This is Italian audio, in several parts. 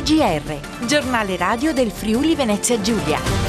TGR, giornale radio del Friuli Venezia Giulia.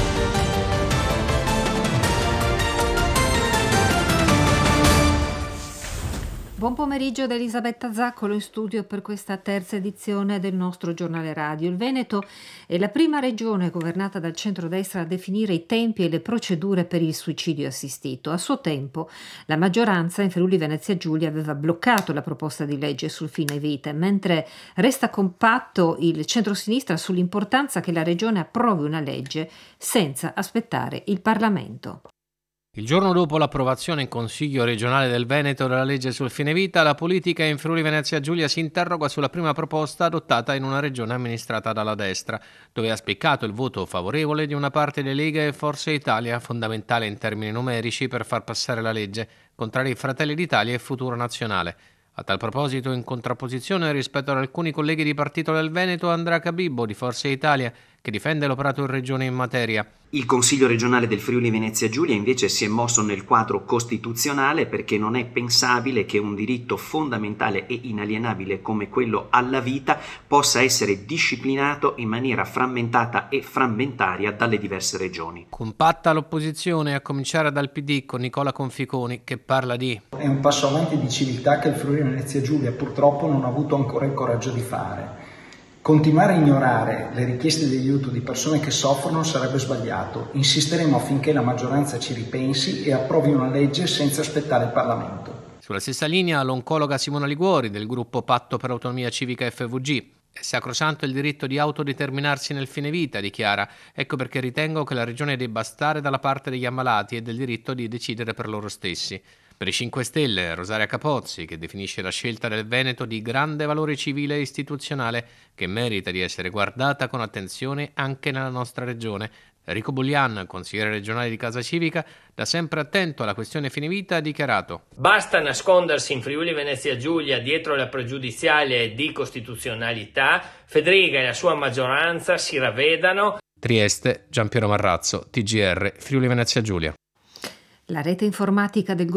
Buon pomeriggio da Elisabetta Zaccolo in studio per questa terza edizione del nostro giornale radio. Il Veneto è la prima regione governata dal centrodestra a definire i tempi e le procedure per il suicidio assistito. A suo tempo la maggioranza in Friuli Venezia Giulia aveva bloccato la proposta di legge sul fine vita, mentre resta compatto il centrosinistra sull'importanza che la regione approvi una legge senza aspettare il Parlamento. Il giorno dopo l'approvazione in Consiglio regionale del Veneto della legge sul fine vita, la politica in Friuli Venezia Giulia si interroga sulla prima proposta adottata in una regione amministrata dalla destra, dove ha spiccato il voto favorevole di una parte delle Lega e Forza Italia, fondamentale in termini numerici per far passare la legge, contrari Fratelli d'Italia e Futuro Nazionale. A tal proposito, in contrapposizione rispetto ad alcuni colleghi di partito del Veneto, Andrea Cabibbo di Forza Italia, che difende l'operato in regione in materia. Il Consiglio regionale del Friuli Venezia Giulia invece si è mosso nel quadro costituzionale perché non è pensabile che un diritto fondamentale e inalienabile come quello alla vita possa essere disciplinato in maniera frammentata e frammentaria dalle diverse regioni. Compatta l'opposizione, a cominciare dal PD con Nicola Conficoni, che parla di: è un passo avanti di civiltà che il Friuli Venezia Giulia purtroppo non ha avuto ancora il coraggio di fare. Continuare a ignorare le richieste di aiuto di persone che soffrono sarebbe sbagliato. Insisteremo affinché la maggioranza ci ripensi e approvi una legge senza aspettare il Parlamento. Sulla stessa linea l'oncologa Simona Liguori del gruppo Patto per Autonomia Civica FVG. È sacrosanto il diritto di autodeterminarsi nel fine vita, dichiara. Ecco perché ritengo che la Regione debba stare dalla parte degli ammalati e del diritto di decidere per loro stessi. Per i 5 Stelle, Rosaria Capozzi, che definisce la scelta del Veneto di grande valore civile e istituzionale che merita di essere guardata con attenzione anche nella nostra regione. Enrico Bullian, consigliere regionale di Casa Civica, da sempre attento alla questione fine vita, ha dichiarato: basta nascondersi in Friuli Venezia Giulia dietro la pregiudiziale di costituzionalità. Federica e la sua maggioranza si ravvedano. Trieste, Giampiero Marrazzo, TGR, Friuli Venezia Giulia. La rete informatica del